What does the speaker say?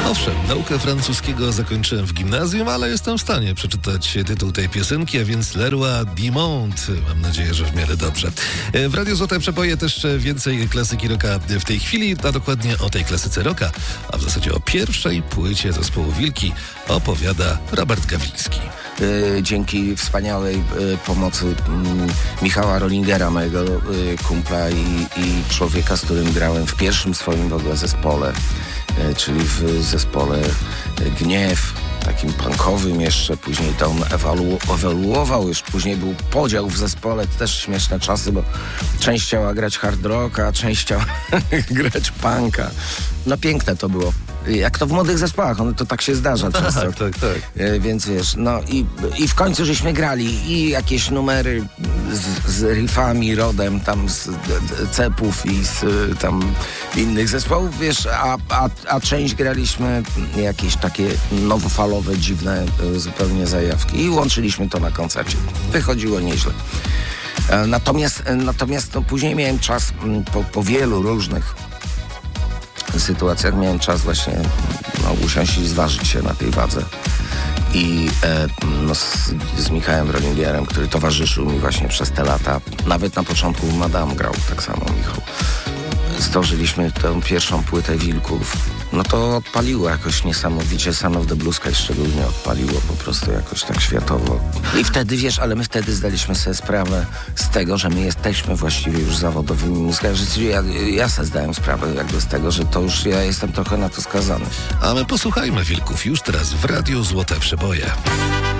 Owszem, naukę francuskiego zakończyłem w gimnazjum, ale jestem w stanie przeczytać tytuł tej piosenki, a więc Leroy Dumont. Mam nadzieję, że w miarę dobrze. W Radiu Złote Przeboje też więcej klasyki rocka w tej chwili, a dokładnie o tej klasyce rocka, a w zasadzie o pierwszej płycie zespołu Wilki opowiada Robert Gawliński. Dzięki wspaniałej pomocy Michała Rollingera, mojego kumpla i człowieka, z którym grałem w pierwszym swoim w ogóle zespole, czyli w zespole Gniew, takim punkowym jeszcze, później to on ewoluował, już później był podział w zespole, to też śmieszne czasy, bo część chciała grać hard rocka, część chciała grać punka. No piękne to było. Jak to w młodych zespołach, to tak się zdarza często. Tak. Więc wiesz, no i w końcu żeśmy grali i jakieś numery z riffami, rodem tam z Cepów i z tam innych zespołów, wiesz, a część graliśmy jakieś takie nowofalowe, dziwne zupełnie zajawki i łączyliśmy to na koncercie. Wychodziło nieźle. Natomiast no, później miałem czas po wielu różnych sytuacjach, miałem czas właśnie usiąść i zważyć się na tej wadze. I z Michałem Rollingerem, który towarzyszył mi właśnie przez te lata, nawet na początku Madame grał tak samo Michał. Zdążyliśmy tę pierwszą płytę Wilków. No to odpaliło jakoś niesamowicie. Son of the Blue Sky szczególnie odpaliło po prostu jakoś tak światowo. I wtedy, wiesz, ale my wtedy zdaliśmy sobie sprawę z tego, że my jesteśmy właściwie już zawodowymi muzykarzami. Ja sobie zdałem sprawę jakby z tego, że to już ja jestem trochę na to skazany. A my posłuchajmy Wilków już teraz w Radiu Złote Przeboje.